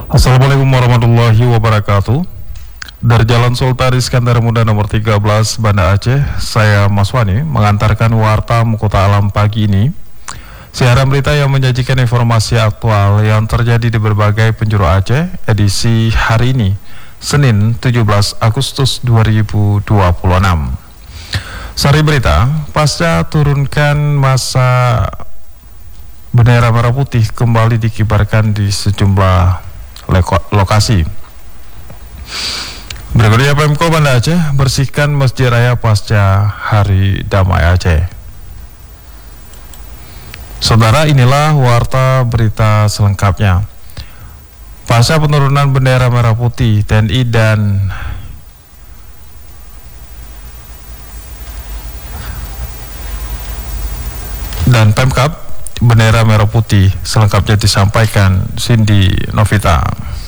Assalamualaikum warahmatullahi wabarakatuh. Dari Jalan Sultan Iskandar Muda nomor 13 Banda Aceh, saya Mas Wani mengantarkan warta Muka Alam pagi ini. Siaran berita yang menyajikan informasi aktual yang terjadi di berbagai penjuru Aceh, edisi hari ini, Senin 17 Agustus 2026. Sari berita, pasca turunkan masa bendera merah putih kembali dikibarkan di sejumlah lokasi. Berikutnya, Pemko Banda Aceh bersihkan Masjid Raya pasca Hari Damai Aceh. Saudara, inilah warta berita selengkapnya. Pasca penurunan bendera merah putih, TNI dan Pemkab, bendera merah putih selengkapnya disampaikan Cindy Novita.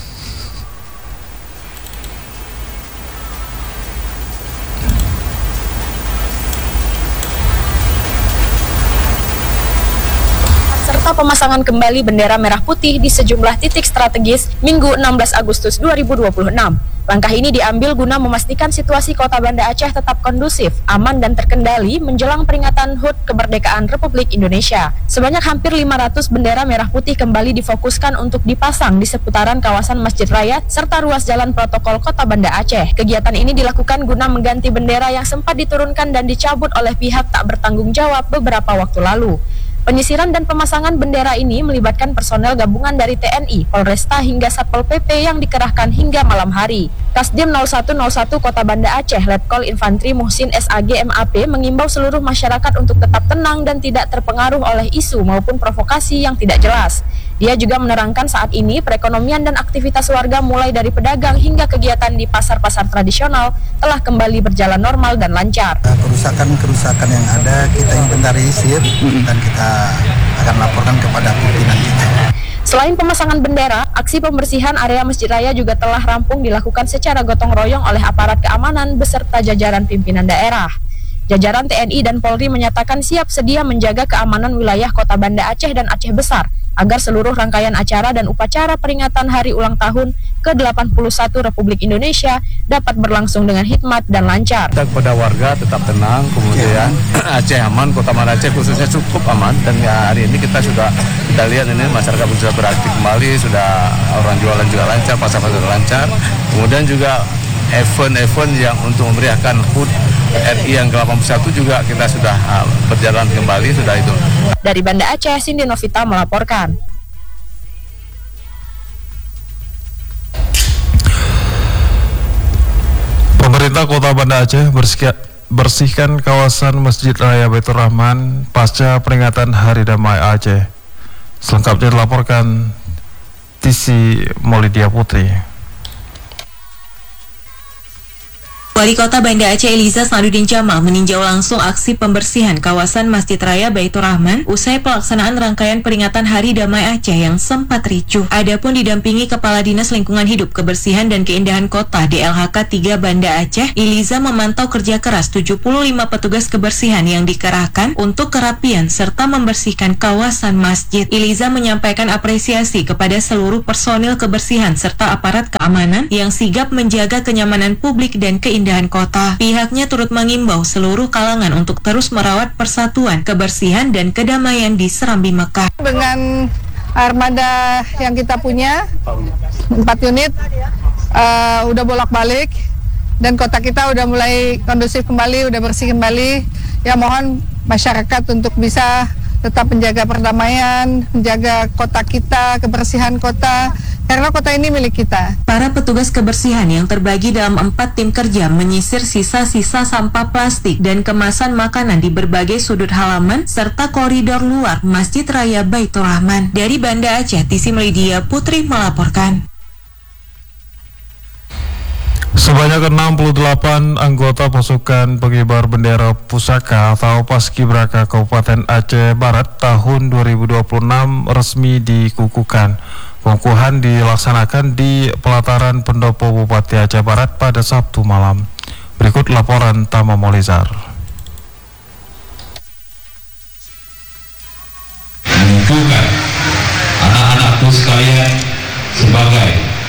Serta pemasangan kembali bendera merah putih di sejumlah titik strategis Minggu 16 Agustus 2026. Langkah ini diambil guna memastikan situasi Kota Banda Aceh tetap kondusif, aman dan terkendali menjelang peringatan HUT Kemerdekaan Republik Indonesia. Sebanyak hampir 500 bendera merah putih kembali difokuskan untuk dipasang di seputaran kawasan Masjid Raya serta ruas jalan protokol Kota Banda Aceh. Kegiatan ini dilakukan guna mengganti bendera yang sempat diturunkan dan dicabut oleh pihak tak bertanggung jawab beberapa waktu lalu. Penyisiran dan pemasangan bendera ini melibatkan personel gabungan dari TNI, Polresta hingga Satpol PP yang dikerahkan hingga malam hari. Kasdim 0101 Kota Banda Aceh, Letkol Infantri Muhsin SAG MAP mengimbau seluruh masyarakat untuk tetap tenang dan tidak terpengaruh oleh isu maupun provokasi yang tidak jelas. Dia juga menerangkan saat ini perekonomian dan aktivitas warga mulai dari pedagang hingga kegiatan di pasar-pasar tradisional telah kembali berjalan normal dan lancar. Kerusakan yang ada kita inventarisir dan kita akan laporkan kepada pimpinan kita. Selain pemasangan bendera, aksi pembersihan area Masjid Raya juga telah rampung dilakukan secara gotong royong oleh aparat keamanan beserta jajaran pimpinan daerah. Jajaran TNI dan Polri menyatakan siap sedia menjaga keamanan wilayah Kota Banda Aceh dan Aceh Besar agar seluruh rangkaian acara dan upacara peringatan hari ulang tahun ke-81 Republik Indonesia dapat berlangsung dengan hikmat dan lancar. Kita kepada warga tetap tenang, kemudian Aceh aman, Kota Banda Aceh khususnya cukup aman, dan ya hari ini kita lihat ini masyarakat sudah beraktif kembali, sudah orang jualan juga lancar, pasar-pasar lancar, kemudian juga event-event yang untuk memeriahkan HUT RI yang ke-81 juga kita sudah berjalan kembali, sudah itu. Dari Banda Aceh, Cindy Novita melaporkan. Pemerintah Kota Banda Aceh bersihkan kawasan Masjid Raya Baitur Rahman pasca peringatan Hari Damai Aceh. Selengkapnya dilaporkan Tisi Maulidia Putri. Wali Kota Banda Aceh Eliza Sadudin Jamal meninjau langsung aksi pembersihan kawasan Masjid Raya Baitur Rahman usai pelaksanaan rangkaian peringatan Hari Damai Aceh yang sempat ricuh. Adapun didampingi Kepala Dinas Lingkungan Hidup, Kebersihan dan Keindahan Kota DLHK 3 Banda Aceh, Eliza memantau kerja keras 75 petugas kebersihan yang dikerahkan untuk kerapian serta membersihkan kawasan masjid. Eliza menyampaikan apresiasi kepada seluruh personil kebersihan serta aparat keamanan yang sigap menjaga kenyamanan publik dan keindahan kota. Pihaknya turut mengimbau seluruh kalangan untuk terus merawat persatuan, kebersihan, dan kedamaian di Serambi Mekah. Dengan armada yang kita punya, 4 unit, udah bolak-balik, dan kota kita udah mulai kondusif kembali, udah bersih kembali. Ya mohon masyarakat untuk bisa tetap menjaga perdamaian, menjaga kota kita, kebersihan kota, karena kota ini milik kita. Para petugas kebersihan yang terbagi dalam 4 tim kerja menyisir sisa-sisa sampah plastik dan kemasan makanan di berbagai sudut halaman serta koridor luar Masjid Raya Baitur Rahman. Dari Banda Aceh, Tisi Melidia Putri melaporkan. Sebanyak 68 anggota pasukan pengibar bendera pusaka atau Paskibraka Kabupaten Aceh Barat tahun 2026 resmi dikukuhkan. Pengukuhan dilaksanakan di pelataran Pendopo Bupati Aceh Barat pada Sabtu malam. Berikut laporan Tama Molizar. Mengukuhkan anak-anakku sekalian sebagai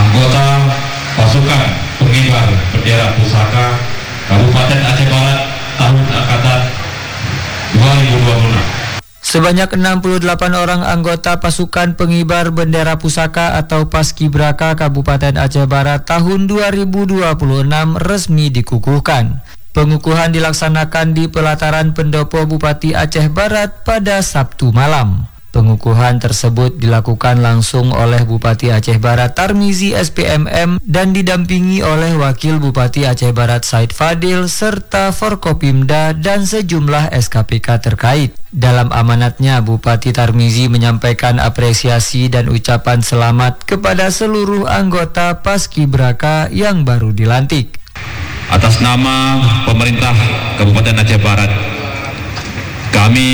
anggota pasukan pengibar bendera pusaka Kabupaten Aceh Barat tahun angkatan 2026. Sebanyak 68 orang anggota pasukan pengibar bendera pusaka atau Paskibraka Kabupaten Aceh Barat tahun 2026 resmi dikukuhkan. Pengukuhan dilaksanakan di pelataran pendopo Bupati Aceh Barat pada Sabtu malam. Pengukuhan tersebut dilakukan langsung oleh Bupati Aceh Barat Tarmizi SPMM dan didampingi oleh Wakil Bupati Aceh Barat Said Fadil serta Forkopimda dan sejumlah SKPK terkait. Dalam amanatnya, Bupati Tarmizi menyampaikan apresiasi dan ucapan selamat kepada seluruh anggota Paskibraka yang baru dilantik. Atas nama pemerintah Kabupaten Aceh Barat, kami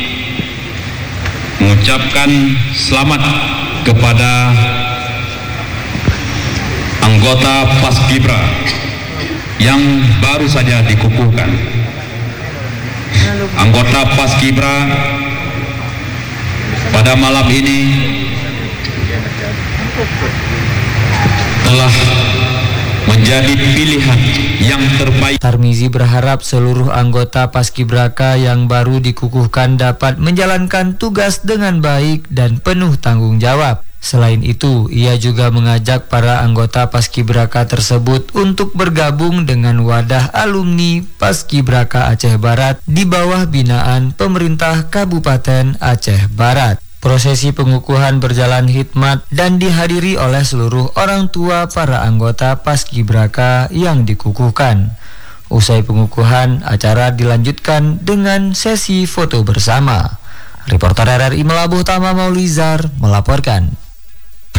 mengucapkan selamat kepada anggota Paskibra yang baru saja dikukuhkan. Anggota Paskibra pada malam ini telah menjadi pilihan yang terbaik. Tarmizi berharap seluruh anggota Paskibraka yang baru dikukuhkan dapat menjalankan tugas dengan baik dan penuh tanggung jawab. Selain itu, ia juga mengajak para anggota Paskibraka tersebut untuk bergabung dengan wadah alumni Paskibraka Aceh Barat di bawah binaan pemerintah Kabupaten Aceh Barat. Prosesi pengukuhan berjalan hikmat dan dihadiri oleh seluruh orang tua para anggota Paskibraka yang dikukuhkan. Usai pengukuhan, acara dilanjutkan dengan sesi foto bersama. Reporter RRI Melabuh Tama Maulizar melaporkan.